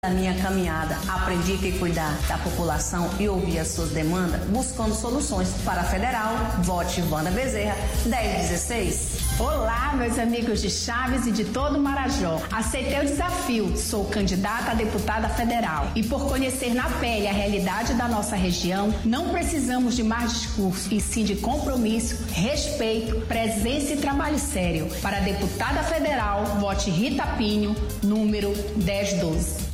minha caminhada, aprendi que cuidar da população e ouvir as suas demandas, buscando soluções. Para a Federal, vote Wanda Bezerra, 1016. Olá, meus amigos de Chaves e de todo o Marajó. Aceitei o desafio, sou candidata a deputada federal. E por conhecer na pele a realidade da nossa região, não precisamos de mais discurso, e sim de compromisso, respeito, presença e trabalho sério. Para a deputada federal, vote Rita Pinho, número 1012.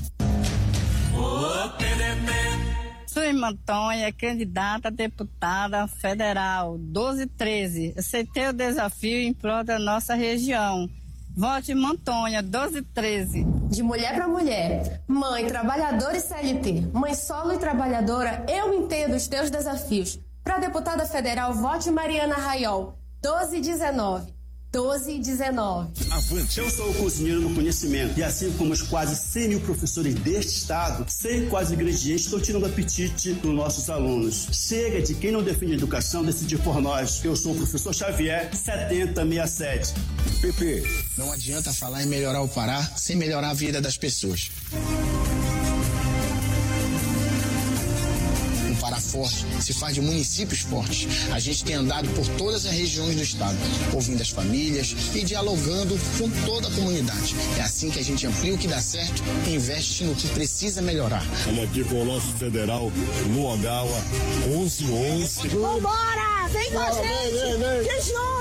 Sou Antônia, candidata a deputada federal, 1213. Aceitei o desafio em prol da nossa região. Vote Antônia, 1213. De mulher para mulher, mãe, trabalhadora e CLT, mãe solo e trabalhadora, eu entendo os teus desafios. Para deputada federal, vote Mariana Raiol, 1219. 1219. Avante. Eu sou o cozinheiro no conhecimento e assim como os quase 100 mil professores deste estado, sei quais ingredientes estão tirando o apetite dos nossos alunos. Chega de quem não defende a educação decidir por nós. Eu sou o professor Xavier, 7067. PP, não adianta falar em melhorar o Pará sem melhorar a vida das pessoas. Pará forte se faz de municípios fortes. A gente tem andado por todas as regiões do estado, ouvindo as famílias e dialogando com toda a comunidade. É assim que a gente amplia o que dá certo e investe no que precisa melhorar. Estamos aqui com o nosso federal no Ogawa, 1111. Vambora! Vem com a gente! Que show!